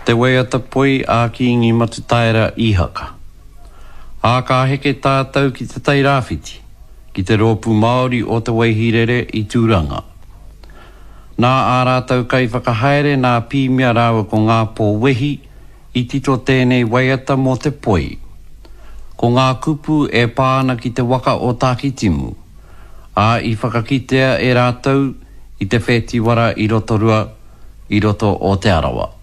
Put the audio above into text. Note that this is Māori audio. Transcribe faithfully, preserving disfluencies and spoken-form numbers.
Te waiata poi a ki ingi matutaira ihaka. A ka heke tātou ki te tairāwhiti, ki te rōpū Māori o te waihirere i tūranga. Nā ā rātou kai whakahaere nā pīmea rāua ko ngā pō wehi i tito tēnei waiata mō te poi. Ko ngā kupu e pāna ki te waka o Tākitimu, a i whakakitea e rātou i te whetiwara i rotorua i roto o te arawa.